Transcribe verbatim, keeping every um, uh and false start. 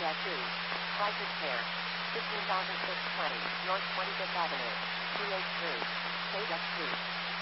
two. Prices pair. fifteen thousand six hundred twenty North twenty-fifth Avenue. two eight three. State Street.